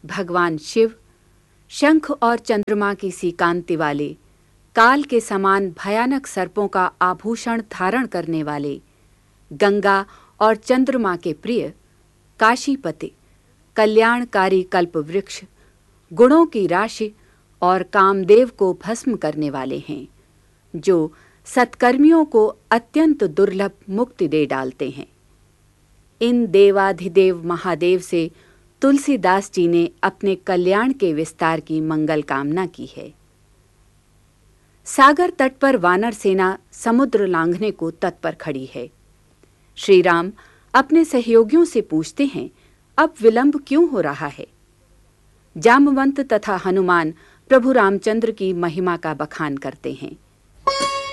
भगवान शिव, शंख और चंद्रमा की सी कांति वाले, काल के समान भयानक सर्पों का आभूषण धारण करने वाले, गंगा और चंद्रमा के प्रिय, काशीपति, कल्याणकारी कल्पवृक्ष, गुणों की राशि और कामदेव को भस्म करने वाले हैं, जो सत्कर्मियों को अत्यंत दुर्लभ मुक्ति दे डालते हैं। इन देवाधिदेव महादेव से तुलसीदास जी ने अपने कल्याण के विस्तार की मंगल कामना की है। सागर तट पर वानर सेना समुद्र लांघने को तत्पर खड़ी है। श्री राम अपने सहयोगियों से पूछते हैं, अब विलंब क्यों हो रहा है? जामवंत तथा हनुमान प्रभु रामचंद्र की महिमा का बखान करते हैं।